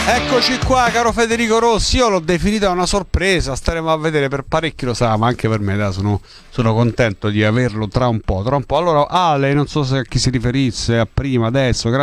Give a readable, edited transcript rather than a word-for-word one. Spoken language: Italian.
Eccoci qua, caro Federico Rossi. Io l'ho definita una sorpresa, staremo a vedere, per parecchi lo sa, ma anche per me, dai, sono contento di averlo tra un po'. Allora, Ale, non so se a chi si riferisse, a prima, adesso.